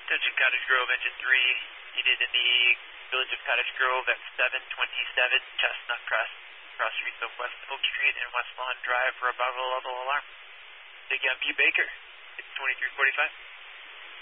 Attention Cottage Grove, engine 3, needed in the village of Cottage Grove at 727 Chestnut cross streets of West Oak Street and West Lawn Drive for a bottle level alarm. Take on B. Baker, it's 2345.